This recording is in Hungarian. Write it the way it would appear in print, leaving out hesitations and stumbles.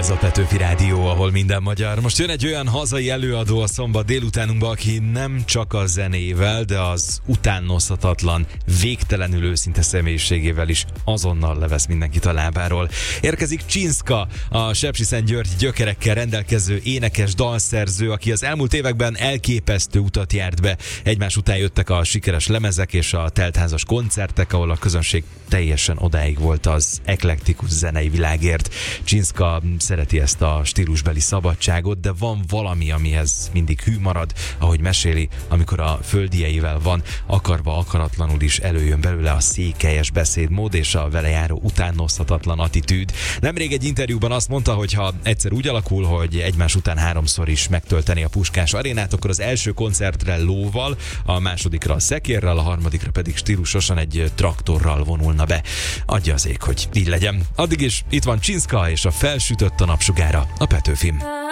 Ez a Petőfi Rádió, ahol minden magyar. Most jön egy olyan hazai előadó a szombat délutánunkba, aki nem csak a zenével, de az utánozhatatlan, végtelenül őszinte személyiségével is azonnal levesz mindenkit a lábáról. Érkezik Csinszka, a Sepsiszentgyörgyi gyökerekkel rendelkező énekes, dalszerző, aki az elmúlt években elképesztő utat járt be. Egymás után jöttek a sikeres lemezek és a teltházas koncertek, ahol a közönség teljesen odáig volt az eklektikus zenei világért. Csinszka szereti ezt a stílusbeli szabadságot, de van valami, amihez mindig hű marad, ahogy meséli, amikor a földieivel van, akarva akaratlanul is előjön belőle a székelyes beszédmód és a vele járó utánozhatatlan attitűd. Nemrég egy interjúban azt mondta, hogy ha egyszer úgy alakul, hogy egymás után 3-szor is megtölteni a Puskás arénát, akkor az első koncertre lóval, a másodikra a szekérrel, a harmadikra pedig stílusosan egy traktorral vonulna be. Adja az ég, hogy így legyen. Addig is itt van Csinszka és a Felsütött a napsugára a Petőfin.